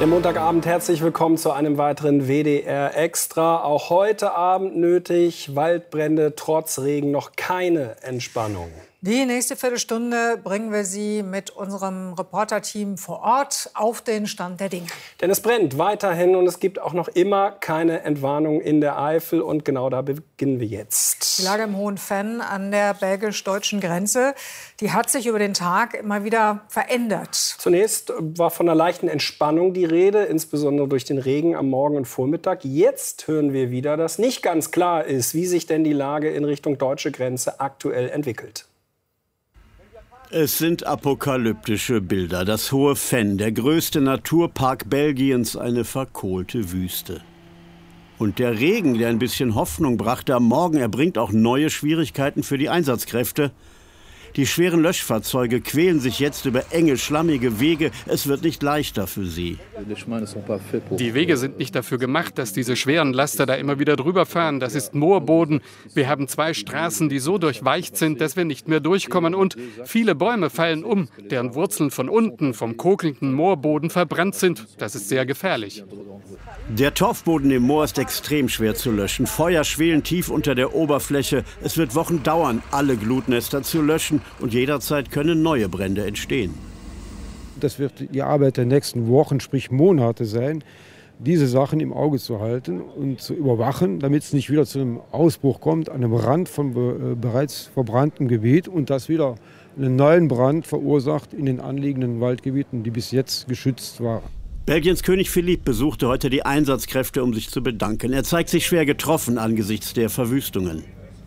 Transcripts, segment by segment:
Der Montagabend, herzlich willkommen zu einem weiteren WDR Extra. Auch heute Abend nötig, Waldbrände, trotz Regen noch keine Entspannung. Die nächste Viertelstunde bringen wir Sie mit unserem Reporterteam vor Ort auf den Stand der Dinge. Denn es brennt weiterhin und es gibt auch noch immer keine Entwarnung in der Eifel. Und genau da beginnen wir jetzt. Die Lage im Hohen Venn an der belgisch-deutschen Grenze, die hat sich über den Tag immer wieder verändert. Zunächst war von einer leichten Entspannung die Rede, insbesondere durch den Regen am Morgen und Vormittag. Jetzt hören wir wieder, dass nicht ganz klar ist, wie sich denn die Lage in Richtung deutsche Grenze aktuell entwickelt. Es sind apokalyptische Bilder. Das Hohe Venn, der größte Naturpark Belgiens, eine verkohlte Wüste. Und der Regen, der ein bisschen Hoffnung brachte am Morgen, er bringt auch neue Schwierigkeiten für die Einsatzkräfte. Die schweren Löschfahrzeuge quälen sich jetzt über enge, schlammige Wege. Es wird nicht leichter für sie. Die Wege sind nicht dafür gemacht, dass diese schweren Laster da immer wieder drüber fahren. Das ist Moorboden. Wir haben 2 Straßen, die so durchweicht sind, dass wir nicht mehr durchkommen. Und viele Bäume fallen um, deren Wurzeln von unten vom kokelnden Moorboden verbrannt sind. Das ist sehr gefährlich. Der Torfboden im Moor ist extrem schwer zu löschen. Feuer schwelen tief unter der Oberfläche. Es wird Wochen dauern, alle Glutnester zu löschen. Und jederzeit können neue Brände entstehen. Das wird die Arbeit der nächsten Wochen, sprich Monate sein, diese Sachen im Auge zu halten und zu überwachen, damit es nicht wieder zu einem Ausbruch kommt an einem Rand von bereits verbranntem Gebiet und das wieder einen neuen Brand verursacht in den anliegenden Waldgebieten, die bis jetzt geschützt waren. Belgiens König Philippe besuchte heute die Einsatzkräfte, um sich zu bedanken. Er zeigt sich schwer getroffen angesichts der Verwüstungen.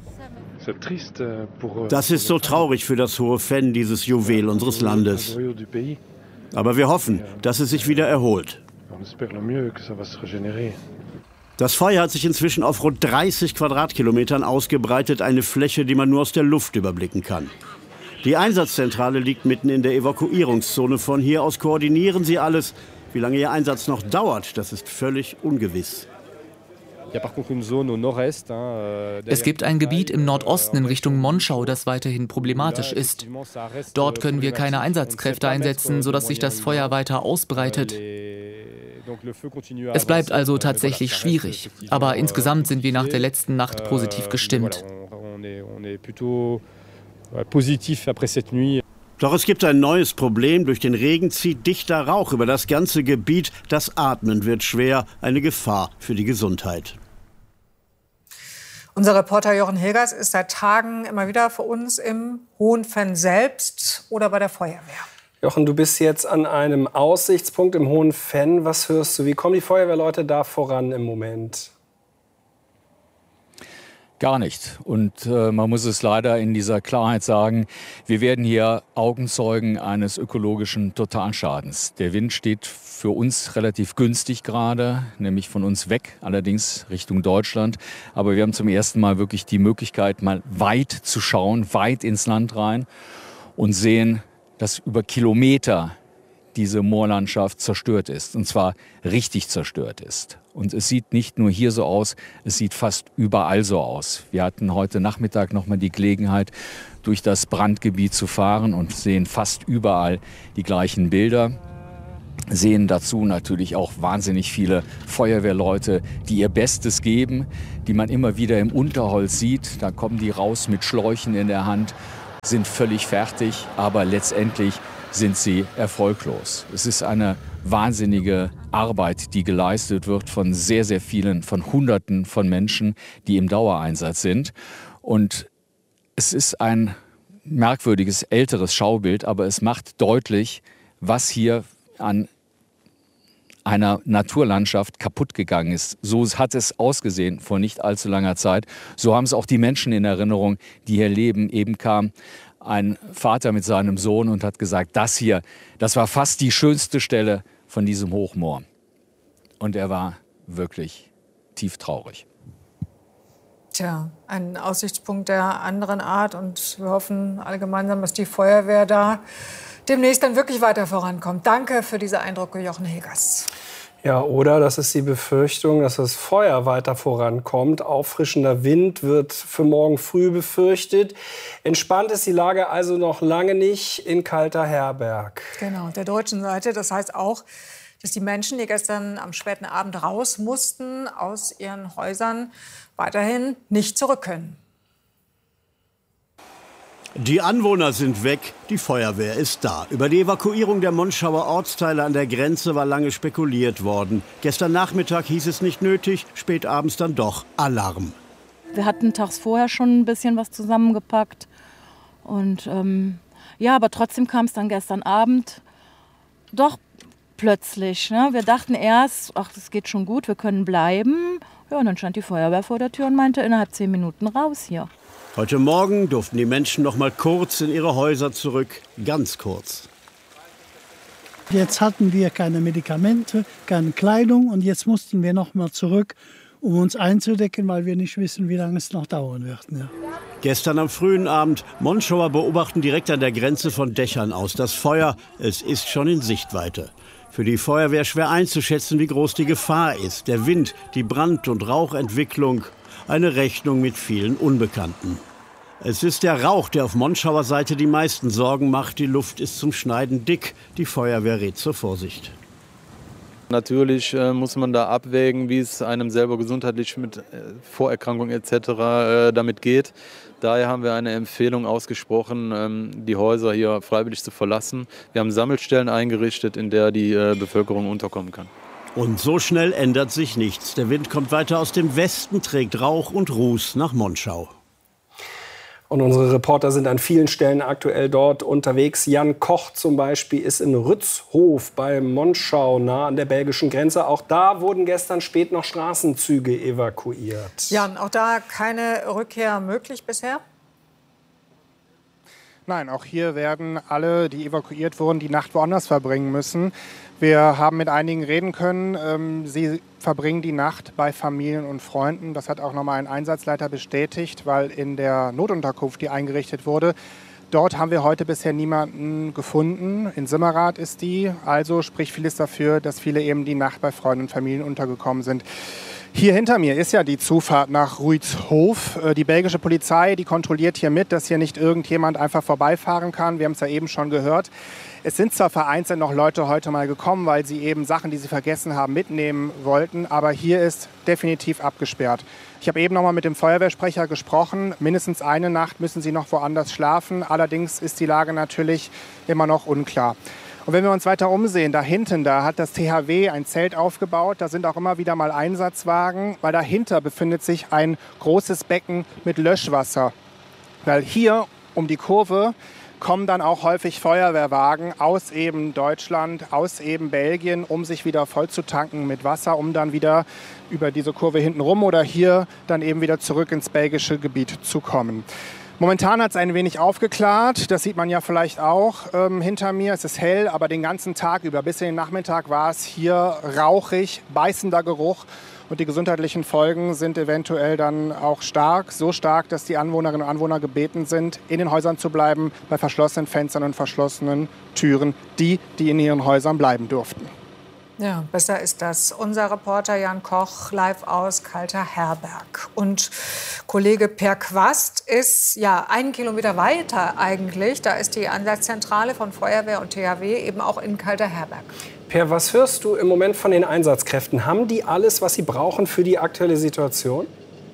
Das ist so traurig für das Hohe Venn, dieses Juwel unseres Landes. Aber wir hoffen, dass es sich wieder erholt. Das Feuer hat sich inzwischen auf rund 30 Quadratkilometern ausgebreitet, eine Fläche, die man nur aus der Luft überblicken kann. Die Einsatzzentrale liegt mitten in der Evakuierungszone. Von hier aus koordinieren sie alles. Wie lange ihr Einsatz noch dauert, das ist völlig ungewiss. Es gibt ein Gebiet im Nordosten in Richtung Monschau, das weiterhin problematisch ist. Dort können wir keine Einsatzkräfte einsetzen, sodass sich das Feuer weiter ausbreitet. Es bleibt also tatsächlich schwierig. Aber insgesamt sind wir nach der letzten Nacht positiv gestimmt. Doch es gibt ein neues Problem. Durch den Regen zieht dichter Rauch über das ganze Gebiet. Das Atmen wird schwer, eine Gefahr für die Gesundheit. Unser Reporter Jochen Hilgers ist seit Tagen immer wieder für uns im Hohen Venn selbst oder bei der Feuerwehr. Jochen, du bist jetzt an einem Aussichtspunkt im Hohen Venn. Was hörst du? Wie kommen die Feuerwehrleute da voran im Moment? Gar nicht. Und man muss es leider in dieser Klarheit sagen, wir werden hier Augenzeugen eines ökologischen Totalschadens. Der Wind steht für uns relativ günstig gerade, nämlich von uns weg, allerdings Richtung Deutschland. Aber wir haben zum ersten Mal wirklich die Möglichkeit, mal weit zu schauen, weit ins Land rein und sehen, dass über Kilometer diese Moorlandschaft zerstört ist, und zwar richtig zerstört ist. Und es sieht nicht nur hier so aus, es sieht fast überall so aus. Wir hatten heute Nachmittag noch mal die Gelegenheit, durch das Brandgebiet zu fahren und sehen fast überall die gleichen Bilder. Sehen dazu natürlich auch wahnsinnig viele Feuerwehrleute, die ihr Bestes geben, die man immer wieder im Unterholz sieht. Da kommen die raus mit Schläuchen in der Hand, sind völlig fertig, aber letztendlich sind sie erfolglos. Es ist eine wahnsinnige Arbeit, die geleistet wird von sehr, sehr vielen, von Hunderten von Menschen, die im Dauereinsatz sind. Und es ist ein merkwürdiges, älteres Schaubild, aber es macht deutlich, was hier an einer Naturlandschaft kaputt gegangen ist. So hat es ausgesehen vor nicht allzu langer Zeit. So haben es auch die Menschen in Erinnerung, die hier leben. Eben kam ein Vater mit seinem Sohn und hat gesagt, das hier, das war fast die schönste Stelle von diesem Hochmoor. Und er war wirklich tief traurig. Tja, ein Aussichtspunkt der anderen Art. Und wir hoffen alle gemeinsam, dass die Feuerwehr da demnächst dann wirklich weiter vorankommt. Danke für diese Eindrücke, Jochen Hilgers. Ja, oder das ist die Befürchtung, dass das Feuer weiter vorankommt. Auffrischender Wind wird für morgen früh befürchtet. Entspannt ist die Lage also noch lange nicht in Kalter Herberg. Genau, der deutschen Seite. Das heißt auch, dass die Menschen, die gestern am späten Abend raus mussten aus ihren Häusern, weiterhin nicht zurück können. Die Anwohner sind weg, die Feuerwehr ist da. Über die Evakuierung der Monschauer Ortsteile an der Grenze war lange spekuliert worden. Gestern Nachmittag hieß es nicht nötig, spät abends dann doch Alarm. Wir hatten tags vorher schon ein bisschen was zusammengepackt. Und aber trotzdem kam es dann gestern Abend doch plötzlich. Ne? Wir dachten erst, ach, das geht schon gut, wir können bleiben. Ja, und dann stand die Feuerwehr vor der Tür und meinte, innerhalb 10 Minuten raus hier. Heute Morgen durften die Menschen noch mal kurz in ihre Häuser zurück, ganz kurz. Jetzt hatten wir keine Medikamente, keine Kleidung und jetzt mussten wir noch mal zurück, um uns einzudecken, weil wir nicht wissen, wie lange es noch dauern wird. Ja. Gestern am frühen Abend, Monschauer beobachten direkt an der Grenze von Dächern aus das Feuer. Es ist schon in Sichtweite. Für die Feuerwehr schwer einzuschätzen, wie groß die Gefahr ist. Der Wind, die Brand- und Rauchentwicklung. Eine Rechnung mit vielen Unbekannten. Es ist der Rauch, der auf Monschauer Seite die meisten Sorgen macht. Die Luft ist zum Schneiden dick. Die Feuerwehr rät zur Vorsicht. Natürlich muss man da abwägen, wie es einem selber gesundheitlich mit Vorerkrankungen etc. damit geht. Daher haben wir eine Empfehlung ausgesprochen, die Häuser hier freiwillig zu verlassen. Wir haben Sammelstellen eingerichtet, in der die Bevölkerung unterkommen kann. Und so schnell ändert sich nichts. Der Wind kommt weiter aus dem Westen, trägt Rauch und Ruß nach Monschau. Und unsere Reporter sind an vielen Stellen aktuell dort unterwegs. Jan Koch zum Beispiel ist in Rützhof bei Monschau, nah an der belgischen Grenze. Auch da wurden gestern spät noch Straßenzüge evakuiert. Jan, auch da keine Rückkehr möglich bisher? Nein, auch hier werden alle, die evakuiert wurden, die Nacht woanders verbringen müssen. Wir haben mit einigen reden können. Sie verbringen die Nacht bei Familien und Freunden. Das hat auch nochmal ein Einsatzleiter bestätigt, weil in der Notunterkunft, die eingerichtet wurde, dort haben wir heute bisher niemanden gefunden. In Simmerath ist die. Also spricht vieles dafür, dass viele eben die Nacht bei Freunden und Familien untergekommen sind. Hier hinter mir ist ja die Zufahrt nach Rützhof. Die belgische Polizei, die kontrolliert hier mit, dass hier nicht irgendjemand einfach vorbeifahren kann. Wir haben es ja eben schon gehört. Es sind zwar vereinzelt noch Leute heute mal gekommen, weil sie eben Sachen, die sie vergessen haben, mitnehmen wollten. Aber hier ist definitiv abgesperrt. Ich habe eben noch mal mit dem Feuerwehrsprecher gesprochen. Mindestens eine Nacht müssen sie noch woanders schlafen. Allerdings ist die Lage natürlich immer noch unklar. Und wenn wir uns weiter umsehen, da hinten, da hat das THW ein Zelt aufgebaut. Da sind auch immer wieder mal Einsatzwagen, weil dahinter befindet sich ein großes Becken mit Löschwasser. Weil hier um die Kurve kommen dann auch häufig Feuerwehrwagen aus eben Deutschland, aus eben Belgien, um sich wieder voll zu tanken mit Wasser, um dann wieder über diese Kurve hinten rum oder hier dann eben wieder zurück ins belgische Gebiet zu kommen. Momentan hat es ein wenig aufgeklärt, das sieht man ja vielleicht auch hinter mir. Es ist hell, aber den ganzen Tag über, bis in den Nachmittag war es hier rauchig, beißender Geruch. Und die gesundheitlichen Folgen sind eventuell dann auch stark, so stark, dass die Anwohnerinnen und Anwohner gebeten sind, in den Häusern zu bleiben, bei verschlossenen Fenstern und verschlossenen Türen, die in ihren Häusern bleiben durften. Ja, besser ist das. Unser Reporter Jan Koch live aus Kalter-Herberg. Und Kollege Per Quast ist ja 1 Kilometer weiter eigentlich. Da ist die Einsatzzentrale von Feuerwehr und THW eben auch in Kalter-Herberg. Per, was hörst du im Moment von den Einsatzkräften? Haben die alles, was sie brauchen für die aktuelle Situation?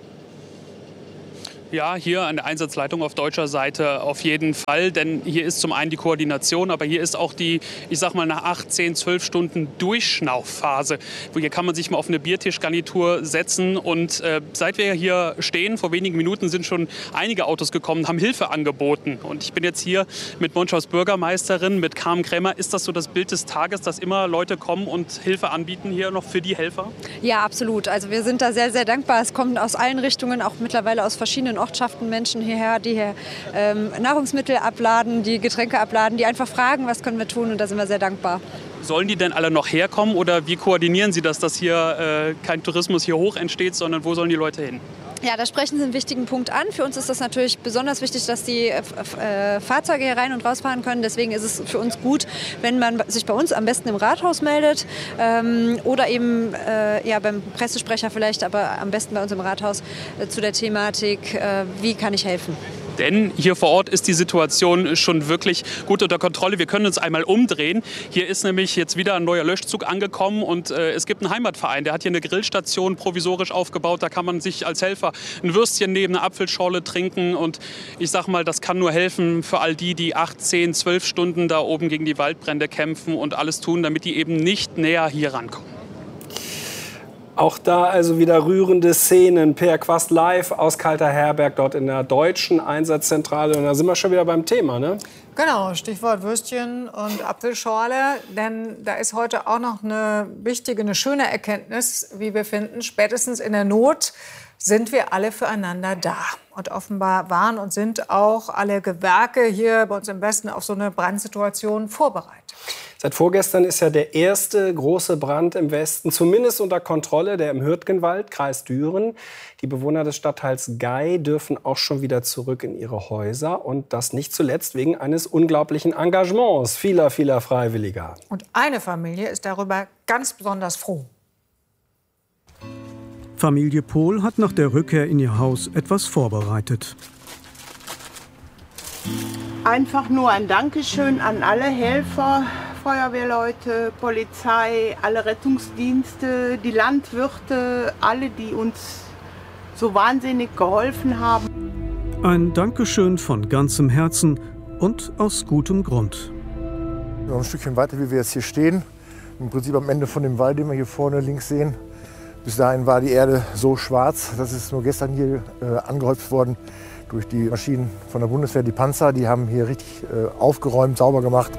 Ja, hier an der Einsatzleitung auf deutscher Seite auf jeden Fall, denn hier ist zum einen die Koordination, aber hier ist auch die, ich sag mal, nach 8, 10, 12 Stunden Durchschnaufphase. Hier kann man sich mal auf eine Biertischgarnitur setzen und seit wir hier stehen, vor wenigen Minuten sind schon einige Autos gekommen, haben Hilfe angeboten. Und ich bin jetzt hier mit Monschaus Bürgermeisterin, mit Carmen Krämer. Ist das so das Bild des Tages, dass immer Leute kommen und Hilfe anbieten hier noch für die Helfer? Ja, absolut. Also wir sind da sehr, sehr dankbar. Es kommen aus allen Richtungen, auch mittlerweile aus verschiedenen Ortschaften Menschen hierher, die hier Nahrungsmittel abladen, die Getränke abladen, die einfach fragen, was können wir tun, und da sind wir sehr dankbar. Sollen die denn alle noch herkommen oder wie koordinieren Sie das, dass hier kein Tourismus hier hoch entsteht, sondern wo sollen die Leute hin? Ja, da sprechen Sie einen wichtigen Punkt an. Für uns ist das natürlich besonders wichtig, dass die Fahrzeuge hier rein und rausfahren können. Deswegen ist es für uns gut, wenn man sich bei uns am besten im Rathaus meldet oder eben beim Pressesprecher vielleicht, aber am besten bei uns im Rathaus zu der Thematik, wie kann ich helfen. Denn hier vor Ort ist die Situation schon wirklich gut unter Kontrolle. Wir können uns einmal umdrehen. Hier ist nämlich jetzt wieder ein neuer Löschzug angekommen und es gibt einen Heimatverein, der hat hier eine Grillstation provisorisch aufgebaut. Da kann man sich als Helfer ein Würstchen nehmen, eine Apfelschorle trinken und ich sag mal, das kann nur helfen für all die 8, 10, 12 Stunden da oben gegen die Waldbrände kämpfen und alles tun, damit die eben nicht näher hier rankommen. Auch da also wieder rührende Szenen. Per Quast live aus Kalter Herberg, dort in der deutschen Einsatzzentrale. Und da sind wir schon wieder beim Thema, ne? Genau, Stichwort Würstchen und Apfelschorle. Denn da ist heute auch noch eine wichtige, eine schöne Erkenntnis, wie wir finden. Spätestens in der Not sind wir alle füreinander da. Und offenbar waren und sind auch alle Gewerke hier bei uns im Westen auf so eine Brandsituation vorbereitet. Seit vorgestern ist ja der erste große Brand im Westen zumindest unter Kontrolle, der im Hürtgenwald, Kreis Düren. Die Bewohner des Stadtteils Gei dürfen auch schon wieder zurück in ihre Häuser. Und das nicht zuletzt wegen eines unglaublichen Engagements vieler Freiwilliger. Und eine Familie ist darüber ganz besonders froh. Familie Pohl hat nach der Rückkehr in ihr Haus etwas vorbereitet. Einfach nur ein Dankeschön an alle Helfer, Feuerwehrleute, Polizei, alle Rettungsdienste, die Landwirte, alle, die uns so wahnsinnig geholfen haben. Ein Dankeschön von ganzem Herzen und aus gutem Grund. Noch ein Stückchen weiter, wie wir jetzt hier stehen, im Prinzip am Ende von dem Wald, den wir hier vorne links sehen. Bis dahin war die Erde so schwarz, das ist nur gestern hier angehäuft worden durch die Maschinen von der Bundeswehr, die Panzer. Die haben hier richtig aufgeräumt, sauber gemacht.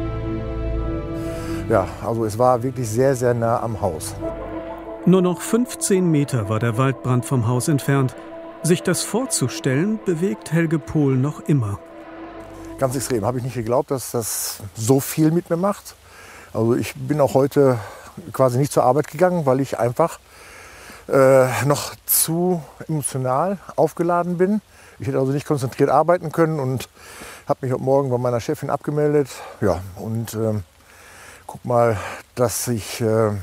Ja, also es war wirklich sehr, sehr nah am Haus. Nur noch 15 Meter war der Waldbrand vom Haus entfernt. Sich das vorzustellen, bewegt Helge Pohl noch immer. Ganz extrem. Habe ich nicht geglaubt, dass das so viel mit mir macht. Also ich bin auch heute quasi nicht zur Arbeit gegangen, weil ich einfach noch zu emotional aufgeladen bin. Ich hätte also nicht konzentriert arbeiten können und habe mich heute Morgen bei meiner Chefin abgemeldet. Ja, und guck mal, dass es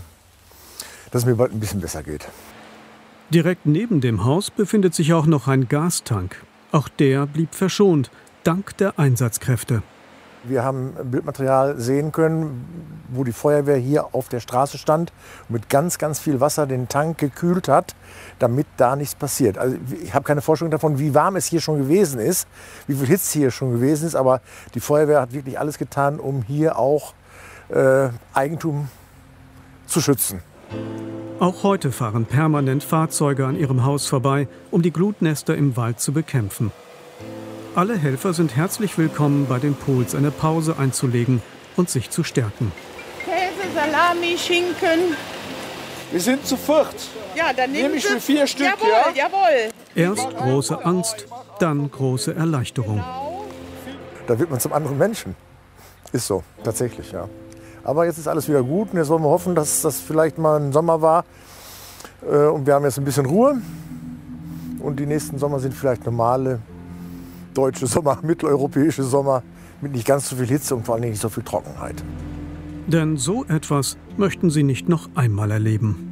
mir bald ein bisschen besser geht. Direkt neben dem Haus befindet sich auch noch ein Gastank. Auch der blieb verschont, dank der Einsatzkräfte. Wir haben Bildmaterial sehen können, wo die Feuerwehr hier auf der Straße stand und mit ganz, ganz viel Wasser den Tank gekühlt hat, damit da nichts passiert. Also ich habe keine Vorstellung davon, wie warm es hier schon gewesen ist, wie viel Hitze hier schon gewesen ist, aber die Feuerwehr hat wirklich alles getan, um hier auch Eigentum zu schützen. Auch heute fahren permanent Fahrzeuge an ihrem Haus vorbei, um die Glutnester im Wald zu bekämpfen. Alle Helfer sind herzlich willkommen, bei den Pohls eine Pause einzulegen und sich zu stärken. Käse, Salami, Schinken. Wir sind zu viert. Ja, dann nehme ich mir 4 Stück, jawohl, ja? Jawohl. Erst große Angst, dann große Erleichterung. Da wird man zum anderen Menschen. Ist so, tatsächlich, ja. Aber jetzt ist alles wieder gut und jetzt wollen wir hoffen, dass das vielleicht mal ein Sommer war. Und wir haben jetzt ein bisschen Ruhe. Und die nächsten Sommer sind vielleicht normale deutsche Sommer, mitteleuropäische Sommer mit nicht ganz so viel Hitze und vor allem nicht so viel Trockenheit. Denn so etwas möchten sie nicht noch einmal erleben.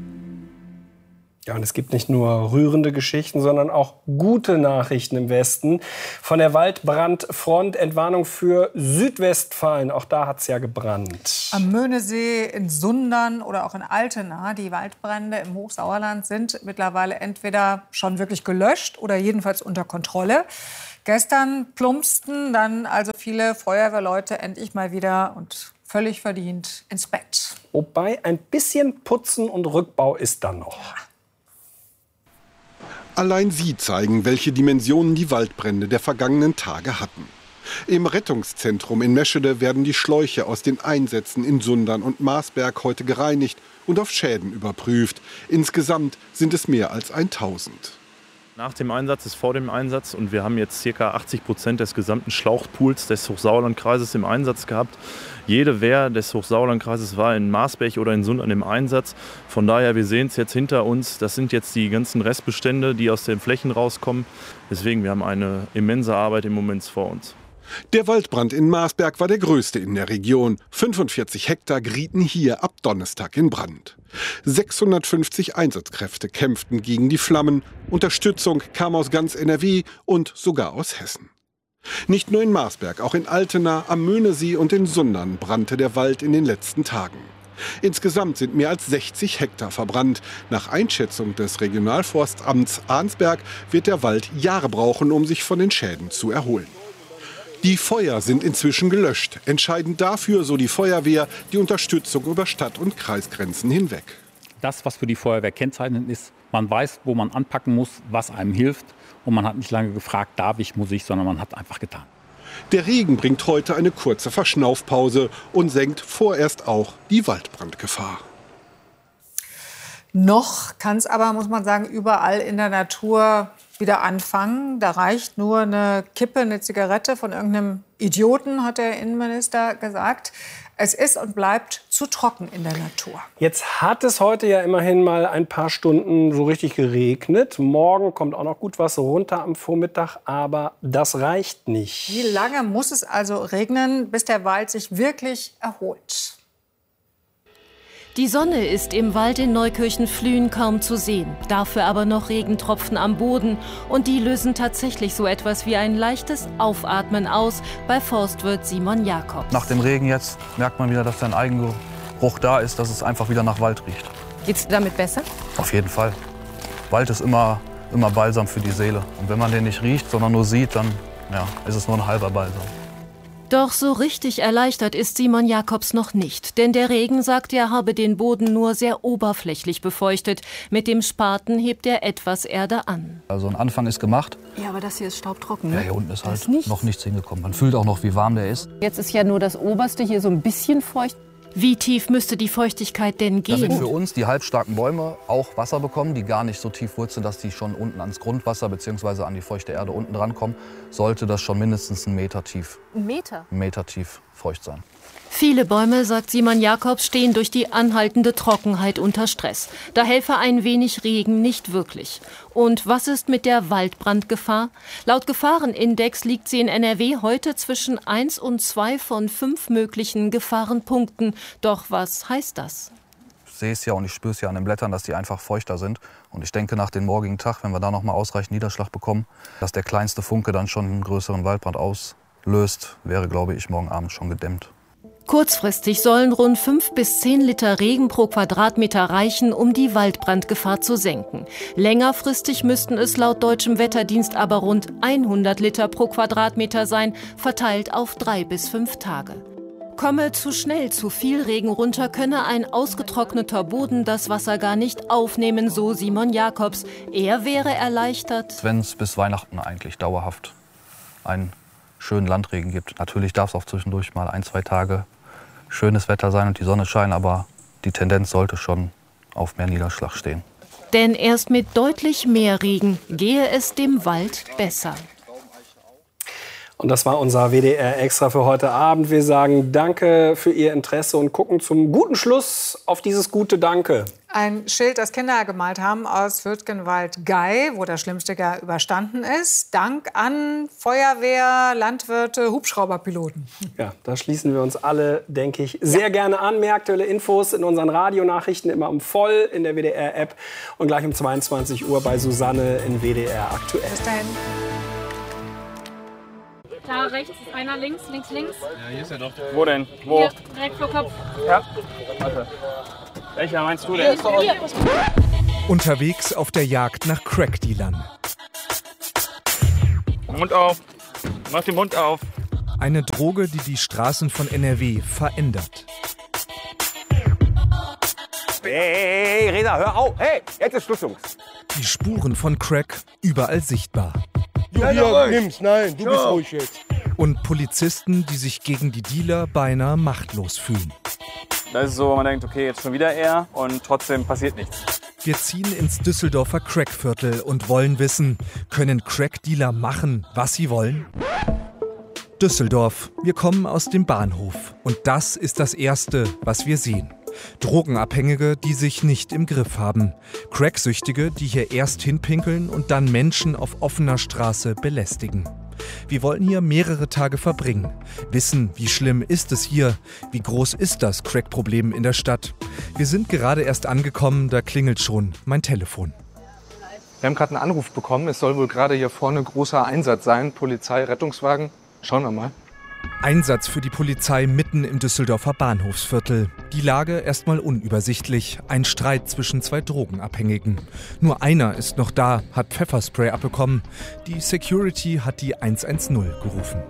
Ja, und es gibt nicht nur rührende Geschichten, sondern auch gute Nachrichten im Westen. Von der Waldbrandfront, Entwarnung für Südwestfalen. Auch da hat es ja gebrannt. Am Möhnesee, in Sundern oder auch in Altena. Die Waldbrände im Hochsauerland sind mittlerweile entweder schon wirklich gelöscht oder jedenfalls unter Kontrolle. Gestern plumpsten dann also viele Feuerwehrleute endlich mal wieder und völlig verdient ins Bett. Wobei ein bisschen Putzen und Rückbau ist dann noch. Allein sie zeigen, welche Dimensionen die Waldbrände der vergangenen Tage hatten. Im Rettungszentrum in Meschede werden die Schläuche aus den Einsätzen in Sundern und Marsberg heute gereinigt und auf Schäden überprüft. Insgesamt sind es mehr als 1000. Nach dem Einsatz ist vor dem Einsatz und wir haben jetzt ca. 80% des gesamten Schlauchpools des Hochsauerlandkreises im Einsatz gehabt. Jede Wehr des Hochsauerlandkreises war in Marsberg oder in Sundern im Einsatz. Von daher, wir sehen es jetzt hinter uns, das sind jetzt die ganzen Restbestände, die aus den Flächen rauskommen. Deswegen, wir haben eine immense Arbeit im Moment vor uns. Der Waldbrand in Marsberg war der größte in der Region. 45 Hektar gerieten hier ab Donnerstag in Brand. 650 Einsatzkräfte kämpften gegen die Flammen. Unterstützung kam aus ganz NRW und sogar aus Hessen. Nicht nur in Marsberg, auch in Altena, am Möhnesee und in Sundern brannte der Wald in den letzten Tagen. Insgesamt sind mehr als 60 Hektar verbrannt. Nach Einschätzung des Regionalforstamts Arnsberg wird der Wald Jahre brauchen, um sich von den Schäden zu erholen. Die Feuer sind inzwischen gelöscht. Entscheidend dafür, so die Feuerwehr, die Unterstützung über Stadt- und Kreisgrenzen hinweg. Das, was für die Feuerwehr kennzeichnend ist, man weiß, wo man anpacken muss, was einem hilft. Und man hat nicht lange gefragt, darf ich, muss ich, sondern man hat einfach getan. Der Regen bringt heute eine kurze Verschnaufpause und senkt vorerst auch die Waldbrandgefahr. Noch kann es aber, muss man sagen, überall in der Natur wieder anfangen. Da reicht nur eine Kippe, eine Zigarette von irgendeinem Idioten, hat der Innenminister gesagt. Es ist und bleibt zu trocken in der Natur. Jetzt hat es heute ja immerhin mal ein paar Stunden so richtig geregnet. Morgen kommt auch noch gut was runter am Vormittag, aber das reicht nicht. Wie lange muss es also regnen, bis der Wald sich wirklich erholt? Die Sonne ist im Wald in Neukirchen-Flühen kaum zu sehen, dafür aber noch Regentropfen am Boden. Und die lösen tatsächlich so etwas wie ein leichtes Aufatmen aus bei Forstwirt Simon Jakobs. Nach dem Regen jetzt merkt man wieder, dass der Eigengeruch da ist, dass es einfach wieder nach Wald riecht. Geht's damit besser? Auf jeden Fall. Wald ist immer Balsam für die Seele. Und wenn man den nicht riecht, sondern nur sieht, dann ist es nur ein halber Balsam. Doch so richtig erleichtert ist Simon Jakobs noch nicht. Denn der Regen, sagt er, habe den Boden nur sehr oberflächlich befeuchtet. Mit dem Spaten hebt er etwas Erde an. Also ein Anfang ist gemacht. Ja, aber das hier ist staubtrocken, ne? Ja, hier unten ist halt noch nichts hingekommen. Man fühlt auch noch, wie warm der ist. Jetzt ist ja nur das Oberste hier so ein bisschen feucht. Wie tief müsste die Feuchtigkeit denn gehen? Damit für uns die halbstarken Bäume auch Wasser bekommen, die gar nicht so tief wurzeln, dass die schon unten ans Grundwasser bzw. an die feuchte Erde unten drankommen, sollte das schon mindestens 1 Meter tief. 1 Meter? 1 Meter tief feucht sein. Viele Bäume, sagt Simon Jakobs, stehen durch die anhaltende Trockenheit unter Stress. Da helfe ein wenig Regen nicht wirklich. Und was ist mit der Waldbrandgefahr? Laut Gefahrenindex liegt sie in NRW heute zwischen 1 und 2 von 5 möglichen Gefahrenpunkten. Doch was heißt das? Ich sehe es ja und ich spüre es ja an den Blättern, dass die einfach feuchter sind. Und ich denke, nach dem morgigen Tag, wenn wir da noch mal ausreichend Niederschlag bekommen, dass der kleinste Funke dann schon einen größeren Waldbrand auslöst, wäre, glaube ich, morgen Abend schon gedämmt. Kurzfristig sollen rund 5 bis 10 Liter Regen pro Quadratmeter reichen, um die Waldbrandgefahr zu senken. Längerfristig müssten es laut deutschem Wetterdienst aber rund 100 Liter pro Quadratmeter sein, verteilt auf 3 bis 5 Tage. Komme zu schnell zu viel Regen runter, könne ein ausgetrockneter Boden das Wasser gar nicht aufnehmen, so Simon Jakobs. Er wäre erleichtert, wenn es bis Weihnachten eigentlich dauerhaft einen schönen Landregen gibt. Natürlich darf es auch zwischendurch mal 1, 2 Tage schönes Wetter sein und die Sonne scheint, aber die Tendenz sollte schon auf mehr Niederschlag stehen. Denn erst mit deutlich mehr Regen gehe es dem Wald besser. Und das war unser WDR Extra für heute Abend. Wir sagen Danke für Ihr Interesse und gucken zum guten Schluss auf dieses gute Danke. Ein Schild, das Kinder gemalt haben aus Würtgenwald-Gei, wo das Schlimmste ja überstanden ist. Dank an Feuerwehr, Landwirte, Hubschrauberpiloten. Ja, da schließen wir uns alle, denke ich, sehr gerne an. Mehr aktuelle Infos in unseren Radionachrichten immer um voll in der WDR-App und gleich um 22 Uhr bei Susanne in WDR Aktuell. Bis dahin. Da rechts ist einer, links. Ja, hier ist er doch. Wo denn? Wo? Hier, direkt vor Kopf. Ja, warte. Welcher meinst du denn? Hier. Unterwegs auf der Jagd nach Crack-Dealern. Mund auf. Mach den Mund auf. Eine Droge, die die Straßen von NRW verändert. Hey, Reda, hör auf. Hey, jetzt ist Schluss, Jungs. Die Spuren von Crack überall sichtbar. Julia, nimm's, nein, du bist ruhig jetzt. Und Polizisten, die sich gegen die Dealer beinahe machtlos fühlen. Das ist so, man denkt, okay, jetzt schon wieder er und trotzdem passiert nichts. Wir ziehen ins Düsseldorfer Crackviertel und wollen wissen, können Crack-Dealer machen, was sie wollen? Düsseldorf, wir kommen aus dem Bahnhof. Und das ist das Erste, was wir sehen. Drogenabhängige, die sich nicht im Griff haben. Cracksüchtige, die hier erst hinpinkeln und dann Menschen auf offener Straße belästigen. Wir wollen hier mehrere Tage verbringen. Wissen, wie schlimm ist es hier? Wie groß ist das Crack-Problem in der Stadt? Wir sind gerade erst angekommen, da klingelt schon mein Telefon. Wir haben gerade einen Anruf bekommen. Es soll wohl gerade hier vorne großer Einsatz sein. Polizei, Rettungswagen. Schauen wir mal. Einsatz für die Polizei mitten im Düsseldorfer Bahnhofsviertel. Die Lage erstmal unübersichtlich. Ein Streit zwischen zwei Drogenabhängigen. Nur einer ist noch da, hat Pfefferspray abbekommen. Die Security hat die 110 gerufen.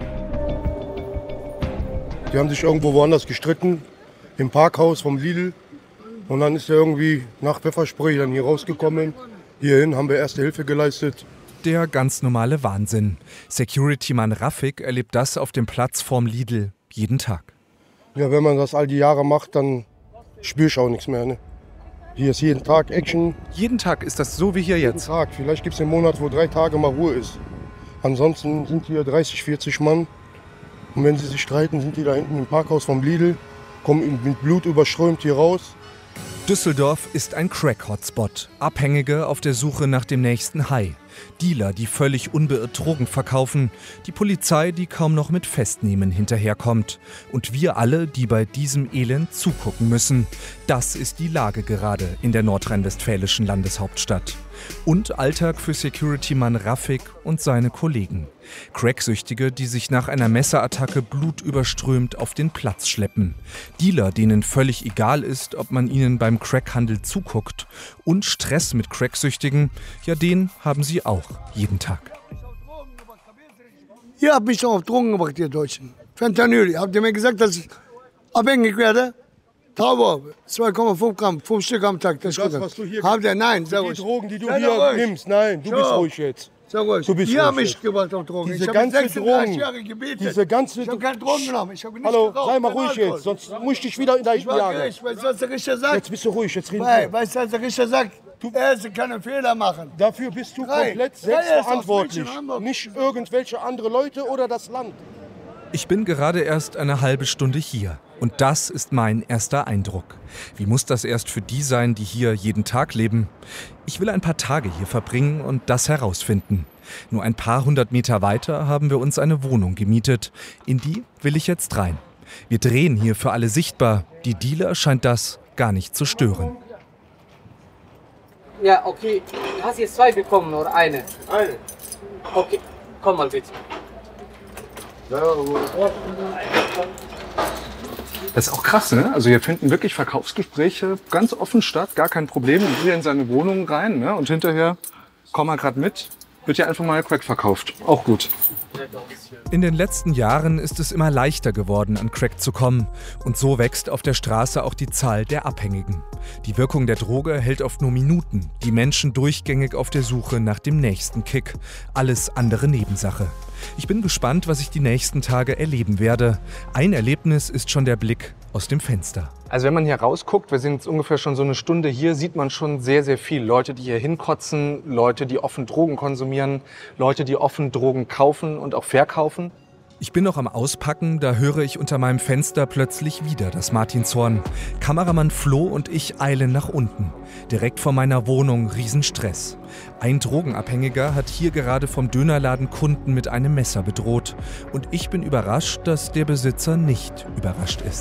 Die haben sich irgendwo woanders gestritten, im Parkhaus vom Lidl. Und dann ist er irgendwie nach Pfefferspray dann hier rausgekommen. Hierhin haben wir erste Hilfe geleistet. Der ganz normale Wahnsinn. Security-Mann Rafik erlebt das auf dem Platz vorm Lidl jeden Tag. Ja, wenn man das all die Jahre macht, dann spüre ich auch nichts mehr. Ne? Hier ist jeden Tag Action. Jeden Tag ist das so wie hier jetzt? Jeden Tag. Vielleicht gibt es einen Monat, wo 3 Tage mal Ruhe ist. Ansonsten sind hier 30, 40 Mann. Und wenn sie sich streiten, sind die da hinten im Parkhaus vom Lidl, kommen mit Blut überströmt hier raus. Düsseldorf ist ein Crack-Hotspot. Abhängige auf der Suche nach dem nächsten High. Dealer, die völlig unbeirrt Drogen verkaufen. Die Polizei, die kaum noch mit Festnehmen hinterherkommt. Und wir alle, die bei diesem Elend zugucken müssen. Das ist die Lage gerade in der nordrhein-westfälischen Landeshauptstadt. Und Alltag für Security-Mann Rafik und seine Kollegen. Cracksüchtige, die sich nach einer Messerattacke blutüberströmt auf den Platz schleppen. Dealer, denen völlig egal ist, ob man ihnen beim Crackhandel zuguckt. Und Stress mit Cracksüchtigen, ja, den haben sie auch jeden Tag. Ihr habt mich schon auf Drogen gebracht, ihr Deutschen. Fentanyl. Habt ihr mir gesagt, dass ich abhängig werde? Taube, 2,5 Gramm, 5 Stück am Tag. Das, was du hier habt ihr? Nein, sag ruhig. Die Drogen, die du hier nimmst, nein, du bist ruhig jetzt. Sag ruhig. Du bist ihr habt ruhig mich gebracht auf Drogen. Diese ich ganze habe 36 Drogen, Jahre gebetet. diese ganze ich habe keine Drogen genommen. Ich habe nicht Hallo, geraucht, sei mal ruhig jetzt, sonst muss ich dich wieder in deinen jagen. Weißt du, was der Richter sagt? Jetzt bist du ruhig, jetzt reden wir. Weißt du, was der Richter sagt? Er kann Fehler machen. Dafür bist du komplett selbstverantwortlich. Nicht irgendwelche andere Leute oder das Land. Ich bin gerade erst eine halbe Stunde hier. Und das ist mein erster Eindruck. Wie muss das erst für die sein, die hier jeden Tag leben? Ich will ein paar Tage hier verbringen und das herausfinden. Nur ein paar 100 Meter weiter haben wir uns eine Wohnung gemietet. In die will ich jetzt rein. Wir drehen hier für alle sichtbar. Die Dealer scheint das gar nicht zu stören. Ja, okay. Du hast jetzt 2 bekommen oder eine? Eine. Okay, komm mal bitte. Das ist auch krass, ne? Also hier finden wirklich Verkaufsgespräche ganz offen statt, gar kein Problem. Und wir in seine Wohnung rein, ne? Und hinterher, komm mal gerade mit, wird hier einfach mal Crack verkauft. Auch gut. In den letzten Jahren ist es immer leichter geworden, an Crack zu kommen. Und so wächst auf der Straße auch die Zahl der Abhängigen. Die Wirkung der Droge hält oft nur Minuten. Die Menschen durchgängig auf der Suche nach dem nächsten Kick. Alles andere Nebensache. Ich bin gespannt, was ich die nächsten Tage erleben werde. Ein Erlebnis ist schon der Blick aus dem Fenster. Also wenn man hier rausguckt, wir sind jetzt ungefähr schon so eine Stunde hier, sieht man schon sehr, sehr viel. Leute, die hier hinkotzen, Leute, die offen Drogen konsumieren, Leute, die offen Drogen kaufen und auch verkaufen. Ich bin noch am Auspacken, da höre ich unter meinem Fenster plötzlich wieder das Martinshorn. Kameramann Flo und ich eilen nach unten. Direkt vor meiner Wohnung Riesenstress. Ein Drogenabhängiger hat hier gerade vom Dönerladen Kunden mit einem Messer bedroht. Und ich bin überrascht, dass der Besitzer nicht überrascht ist.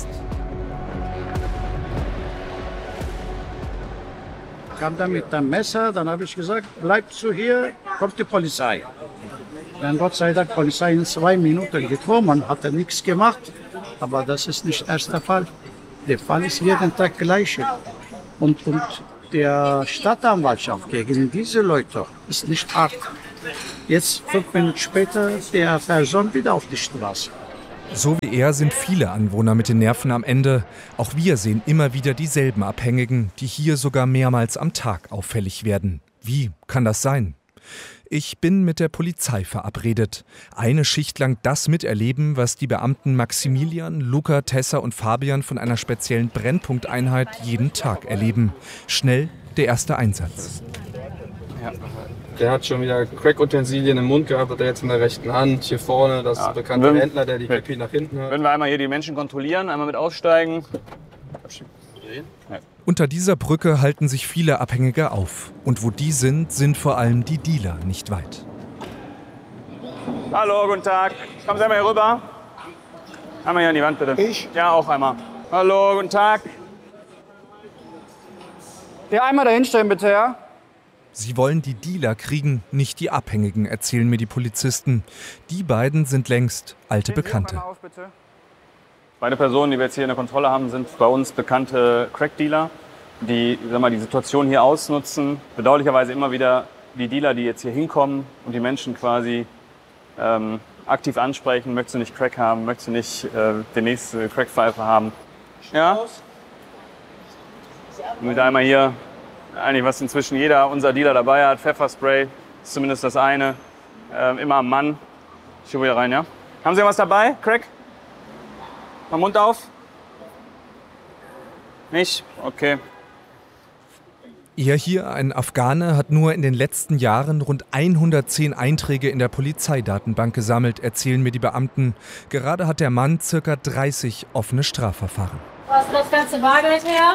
Kam da mit dem Messer, dann habe ich gesagt, bleibst du hier, kommt die Polizei. Dann Gott sei Dank Polizei in 2 Minuten gekommen, hat er nichts gemacht, aber das ist nicht der erste Fall. Der Fall ist jeden Tag gleich. Und der Stadtanwaltschaft gegen diese Leute ist nicht hart. Jetzt 5 Minuten später der Person wieder auf die Straße. So wie er sind viele Anwohner mit den Nerven am Ende. Auch wir sehen immer wieder dieselben Abhängigen, die hier sogar mehrmals am Tag auffällig werden. Wie kann das sein? Ich bin mit der Polizei verabredet. Eine Schicht lang das miterleben, was die Beamten Maximilian, Luca, Tessa und Fabian von einer speziellen Brennpunkteinheit jeden Tag erleben. Schnell der erste Einsatz. Ja. Der hat schon wieder Crack-Utensilien im Mund gehabt, hat er jetzt in der rechten Hand. Hier vorne, das bekannte Händler, der die Pipi nach hinten hat. Würden wir einmal hier die Menschen kontrollieren, einmal mit aussteigen. Unter dieser Brücke halten sich viele Abhängige auf. Und wo die sind, sind vor allem die Dealer nicht weit. Hallo, guten Tag. Kommen Sie einmal hier rüber. Einmal hier an die Wand, bitte. Ich? Ja, auch einmal. Hallo, guten Tag. Ja, einmal da hinstellen, bitte, ja? Sie wollen die Dealer kriegen, nicht die Abhängigen, erzählen mir die Polizisten. Die beiden sind längst alte Bekannte. Beide Personen, die wir jetzt hier in der Kontrolle haben, sind bei uns bekannte Crack-Dealer, die die Situation hier ausnutzen. Bedauerlicherweise immer wieder die Dealer, die jetzt hier hinkommen und die Menschen quasi aktiv ansprechen. Möchtest du nicht Crack haben? Möchtest du nicht die nächste Crack-Pfeife haben? Ja? Mit einmal hier, eigentlich was inzwischen jeder unser Dealer dabei hat, Pfefferspray, ist zumindest das eine. Immer am Mann. Ich schiebe wieder rein, ja? Haben Sie was dabei? Crack? Mal Mund auf? Nicht? Okay. Er hier, ein Afghane, hat nur in den letzten Jahren rund 110 Einträge in der Polizeidatenbank gesammelt, erzählen mir die Beamten. Gerade hat der Mann ca. 30 offene Strafverfahren. Was ist das ganze Bargeld her?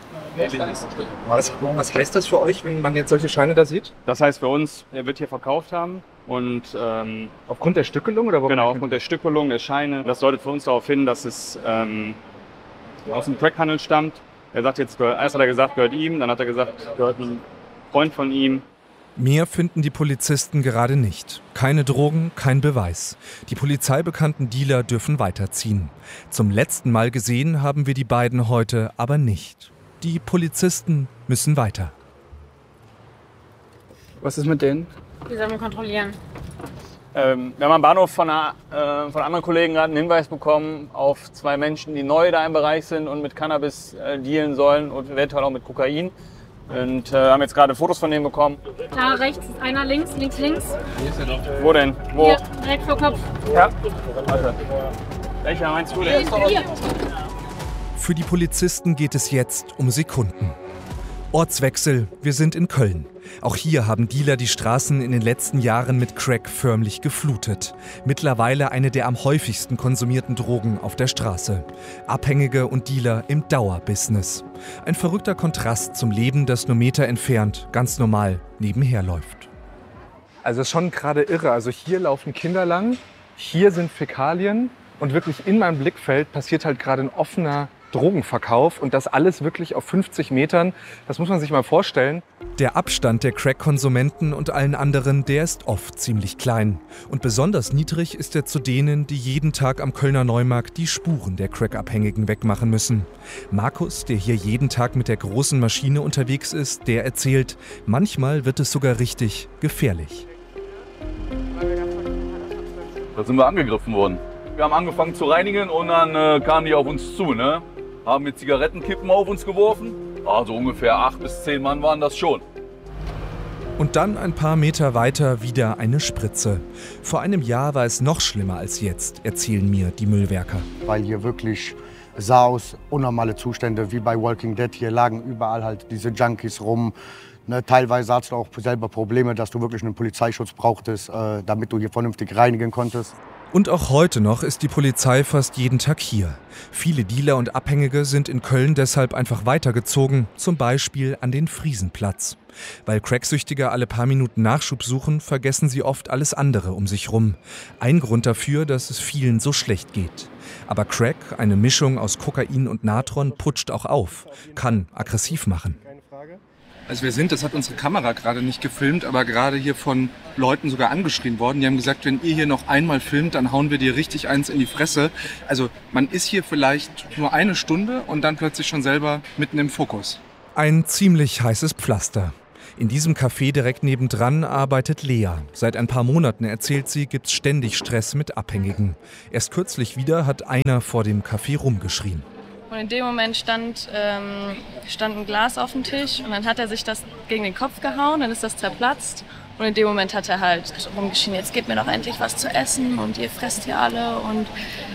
Was heißt das für euch, wenn man jetzt solche Scheine da sieht? Das heißt für uns, er wird hier verkauft haben und aufgrund der Stückelung oder genau, aufgrund der Stückelung der Scheine. Das deutet für uns darauf hin, dass es aus dem Crackhandel stammt. Er sagt jetzt, erst hat er gesagt, gehört ihm, dann hat er gesagt, gehört einem Freund von ihm. Mehr finden die Polizisten gerade nicht. Keine Drogen, kein Beweis. Die polizeibekannten Dealer dürfen weiterziehen. Zum letzten Mal gesehen haben wir die beiden heute aber nicht. Die Polizisten müssen weiter. Was ist mit denen? Die sollen wir kontrollieren. Wir haben am Bahnhof von anderen Kollegen gerade einen Hinweis bekommen auf 2 Menschen, die neu da im Bereich sind und mit Cannabis dealen sollen und eventuell auch mit Kokain. Und haben jetzt gerade Fotos von denen bekommen. Da rechts ist einer, links. Wo denn? Wo? Hier, direkt vor Kopf. Ja. Warte. Welcher meinst du denn? Hier. Für die Polizisten geht es jetzt um Sekunden. Ortswechsel, wir sind in Köln. Auch hier haben Dealer die Straßen in den letzten Jahren mit Crack förmlich geflutet. Mittlerweile eine der am häufigsten konsumierten Drogen auf der Straße. Abhängige und Dealer im Dauerbusiness. Ein verrückter Kontrast zum Leben, das nur Meter entfernt ganz normal nebenher läuft. Also schon gerade irre. Also hier laufen Kinder lang, hier sind Fäkalien und wirklich in meinem Blickfeld passiert halt gerade ein offener Drogenverkauf und das alles wirklich auf 50 Metern. Das muss man sich mal vorstellen. Der Abstand der Crack-Konsumenten und allen anderen, der ist oft ziemlich klein. Und besonders niedrig ist er zu denen, die jeden Tag am Kölner Neumarkt die Spuren der Crack-Abhängigen wegmachen müssen. Markus, der hier jeden Tag mit der großen Maschine unterwegs ist, der erzählt, manchmal wird es sogar richtig gefährlich. Da sind wir angegriffen worden. Wir haben angefangen zu reinigen und dann kamen die auf uns zu, ne? Haben mit Zigarettenkippen auf uns geworfen. Also ungefähr 8 bis 10 Mann waren das schon. Und dann ein paar Meter weiter wieder eine Spritze. Vor einem Jahr war es noch schlimmer als jetzt, erzählen mir die Müllwerker. Weil hier wirklich sah aus unnormale Zustände, wie bei Walking Dead. Hier lagen überall halt diese Junkies rum. Ne, teilweise hattest du auch selber Probleme, dass du wirklich einen Polizeischutz brauchtest, damit du hier vernünftig reinigen konntest. Und auch heute noch ist die Polizei fast jeden Tag hier. Viele Dealer und Abhängige sind in Köln deshalb einfach weitergezogen, zum Beispiel an den Friesenplatz. Weil Cracksüchtige alle paar Minuten Nachschub suchen, vergessen sie oft alles andere um sich rum. Ein Grund dafür, dass es vielen so schlecht geht. Aber Crack, eine Mischung aus Kokain und Natron, putscht auch auf, kann aggressiv machen. Also wir sind, das hat unsere Kamera gerade nicht gefilmt, aber gerade hier von Leuten sogar angeschrien worden. Die haben gesagt, wenn ihr hier noch einmal filmt, dann hauen wir dir richtig eins in die Fresse. Also man ist hier vielleicht nur eine Stunde und dann plötzlich schon selber mitten im Fokus. Ein ziemlich heißes Pflaster. In diesem Café direkt nebendran arbeitet Lea. Seit ein paar Monaten, erzählt sie, gibt's ständig Stress mit Abhängigen. Erst kürzlich wieder hat einer vor dem Café rumgeschrien. Und in dem Moment stand ein Glas auf dem Tisch und dann hat er sich das gegen den Kopf gehauen, dann ist das zerplatzt. Und in dem Moment hat er halt rumgeschrien, jetzt gebt mir doch endlich was zu essen und ihr fresst hier alle und